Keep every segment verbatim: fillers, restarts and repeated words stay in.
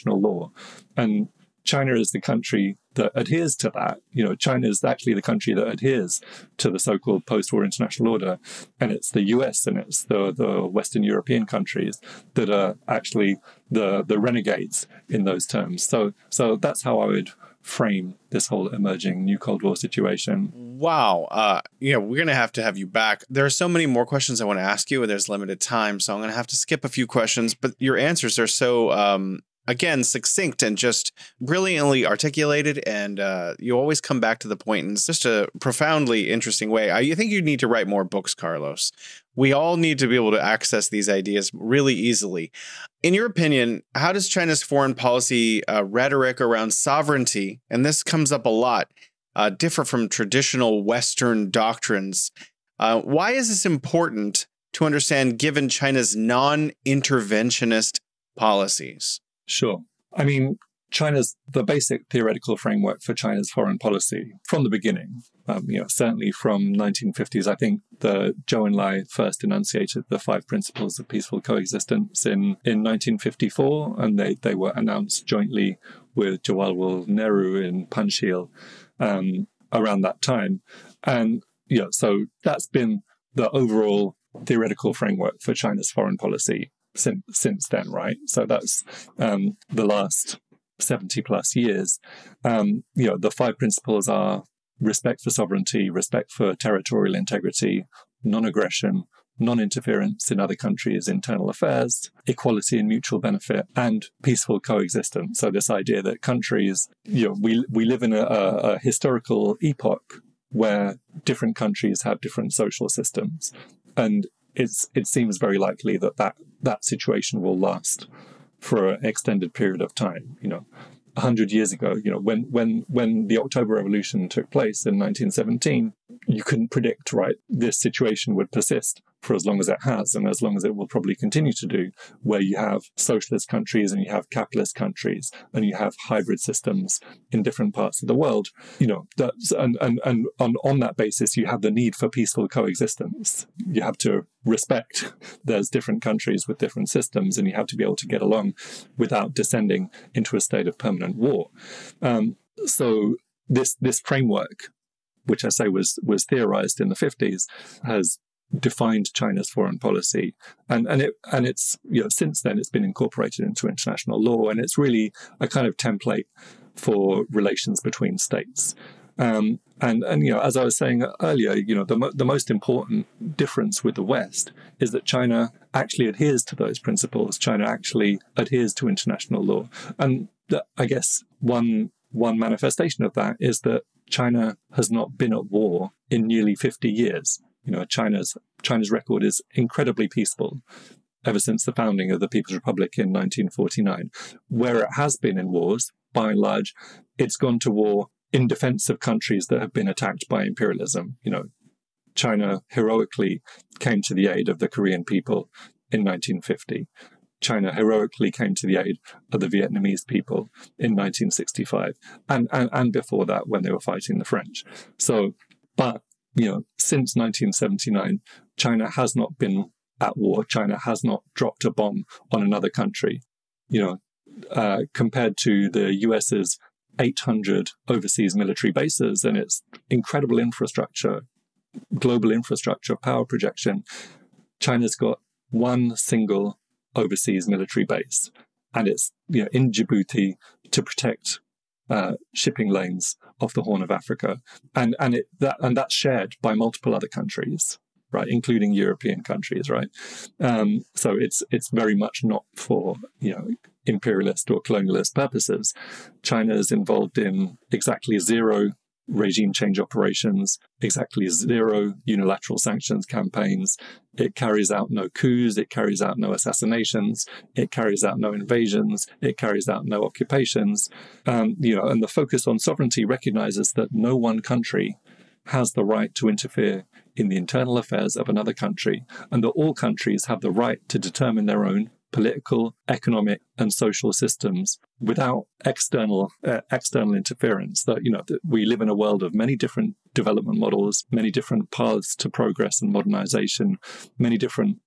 international law. And China is the country that adheres to that. You know, China is actually the country that adheres to the so-called post-war international order. And it's the U S and it's the, the Western European countries that are actually the, the renegades in those terms. So, so that's how I would frame this whole emerging new Cold War situation. Wow. Uh, you know, we're going to have to have you back. There are so many more questions I want to ask you, and there's limited time. So I'm going to have to skip a few questions, but your answers are so, um, again, succinct and just brilliantly articulated. And uh, you always come back to the point, and it's just a profoundly interesting way. I think you need to write more books, Carlos. We all need to be able to access these ideas really easily. In your opinion, how does China's foreign policy uh, rhetoric around sovereignty, and this comes up a lot, uh, differ from traditional Western doctrines? Uh, why is this important to understand given China's non-interventionist policies? Sure. I mean, China's the basic theoretical framework for China's foreign policy from the beginning. Um, you know, certainly from nineteen fifties, I think the Zhou Enlai first enunciated the five principles of peaceful coexistence in, in nineteen fifty-four, and they, they were announced jointly with Jawaharlal Nehru in Panchshir um, around that time. And, you know, so that's been the overall theoretical framework for China's foreign policy since, since then, right? So that's um, the last seventy plus years. Um, you know, the five principles are respect for sovereignty, respect for territorial integrity, non-aggression, non-interference in other countries' internal affairs, equality and mutual benefit, and peaceful coexistence. So this idea that countries, you know, we we live in a, a historical epoch where different countries have different social systems, and it's it seems very likely that that, that situation will last for an extended period of time. You know, a hundred years ago, you know, when when when the October Revolution took place in nineteen seventeen, you couldn't predict, right, this situation would persist for as long as it has, and as long as it will probably continue to do, where you have socialist countries and you have capitalist countries and you have hybrid systems in different parts of the world. You know, that's, and and and on on that basis, you have the need for peaceful coexistence. You have to respect there's different countries with different systems, and you have to be able to get along without descending into a state of permanent war. Um, so this this framework, which I say was was theorized in the fifties, has defined China's foreign policy, and and it and it's you know since then it's been incorporated into international law, and it's really a kind of template for relations between states. Um, and and you know as I was saying earlier, you know the mo- the most important difference with the West is that China actually adheres to those principles. China actually adheres to international law, and the, I guess one one manifestation of that is that China has not been at war in nearly fifty years. You know, China's China's record is incredibly peaceful ever since the founding of the People's Republic in nineteen forty-nine. Where it has been in wars, by and large, it's gone to war in defense of countries that have been attacked by imperialism. You know, China heroically came to the aid of the Korean people in nineteen fifty. China heroically came to the aid of the Vietnamese people in nineteen sixty-five, and, and, and before that when they were fighting the French. So, but, you know, since nineteen seventy-nine, China has not been at war. China has not dropped a bomb on another country. You know, uh, compared to the U S's eight hundred overseas military bases and its incredible infrastructure, global infrastructure, power projection, China's got one single overseas military base, and it's you know in Djibouti to protect uh, shipping lanes off the Horn of Africa, and and it that and that's shared by multiple other countries, right, including European countries, right. Um, so it's it's very much not for you know imperialist or colonialist purposes. China is involved in exactly zero regime change operations, exactly zero unilateral sanctions campaigns. It carries out no coups, it carries out no assassinations, it carries out no invasions, it carries out no occupations. Um, you know, and the focus on sovereignty recognizes that no one country has the right to interfere in the internal affairs of another country, and that all countries have the right to determine their own political, economic, and social systems without external uh, external interference. That you know that we live in a world of many different development models, many different paths to progress and modernization, many different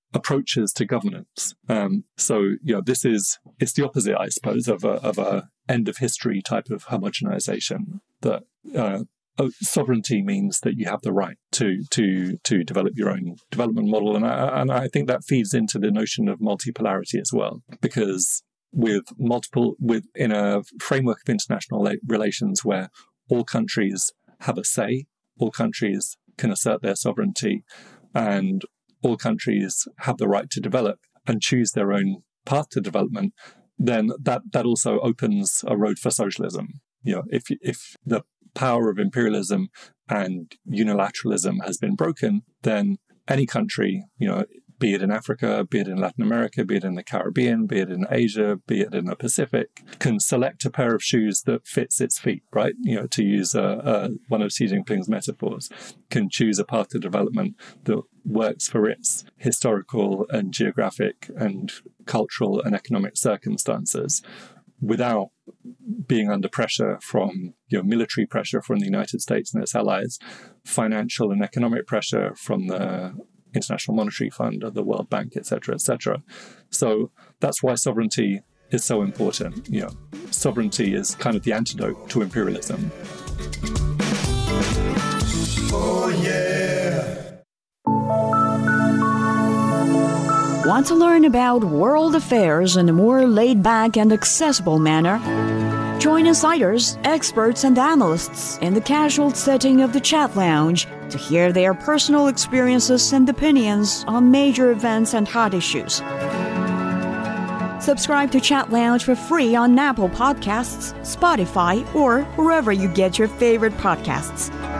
approaches to governance. Um, so, you know, this is, it's the opposite, I suppose, of a, of a end of history type of homogenization, that uh, sovereignty means that you have the right to to to develop your own development model. And I, and I think that feeds into the notion of multipolarity as well, because with multiple, with in a framework of international relations where all countries have a say, all countries can assert their sovereignty, and all countries have the right to develop and choose their own path to development, then that, that also opens a road for socialism. You know, if if the power of imperialism and unilateralism has been broken, then any country, you know, be it in Africa, be it in Latin America, be it in the Caribbean, be it in Asia, be it in the Pacific, can select a pair of shoes that fits its feet, right? You know, to use uh, uh, one of Xi Jinping's metaphors, can choose a path to development that works for its historical and geographic and cultural and economic circumstances without being under pressure from, you know, military pressure from the United States and its allies, financial and economic pressure from the International Monetary Fund, or the World Bank, et cetera, et cetera. So that's why sovereignty is so important. You know, sovereignty is kind of the antidote to imperialism. Oh, yeah. Want to learn about world affairs in a more laid-back and accessible manner? Join insiders, experts, and analysts in the casual setting of the Chat Lounge to hear their personal experiences and opinions on major events and hot issues. Subscribe to Chat Lounge for free on Apple Podcasts, Spotify, or wherever you get your favorite podcasts.